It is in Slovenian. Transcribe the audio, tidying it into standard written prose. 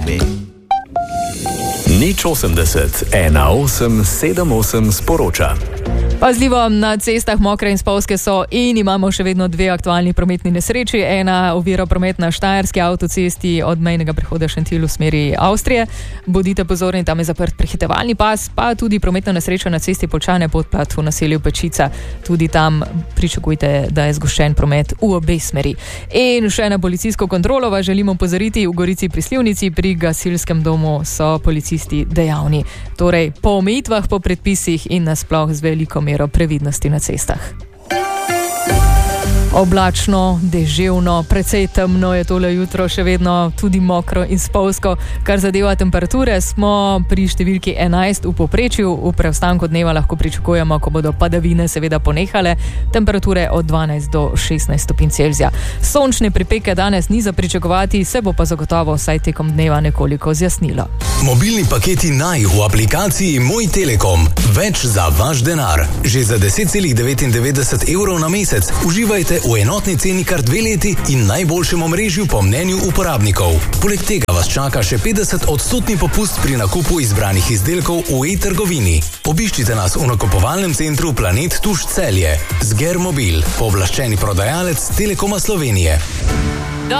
Nič 80 18 78 sporoča. Pazljivo, na cestah mokre in spolzke so in imamo še vedno dve aktualni prometni nesreči. Ena ovira promet na štajerski avtocesti od mejnega prehoda Šentilj v smeri Avstrije. Bodite pozorni, tam je zaprt prehitevalni pas, pa tudi prometna nesreča na cesti Poljčane Podplat v naselju Pečica. Tudi tam pričakujte, da je zgoščen promet v obe smeri. In še na policijsko kontrolo vas želimo opozoriti. V Gorici pri Slivnici pri gasilskem domu so policisti dejavni. Torej, po omejitvah, po predpisih in nasploh z veliko mero previdnosti na cestah. Oblačno, deževno, precej temno je tole jutro, še vedno tudi mokro in spolzko. Kar zadeva temperature, smo pri številki 11 v povprečju. V preostanku dneva lahko pričakujemo, ko bodo padavine seveda ponehale, temperature od 12 do 16 stopinj Celzija. Sončne pripeke danes ni za pričakovati, se bo pa zagotovo vsaj tekom dneva nekoliko zjasnilo. Mobilni paketi Naj v aplikaciji Moj Telekom. Več za vaš denar. Že za 10,99 € na mesec uživajte v enotni ceni kar 2 leti in najboljšem omrežju po mnenju uporabnikov. Poleg tega vas čaka še 50% popust pri nakupu izbranih izdelkov v e-trgovini. Obiščite nas v nakupovalnem centru Planet Tuš Celje. Zger Mobil, pooblaščeni prodajalec Telekoma Slovenije.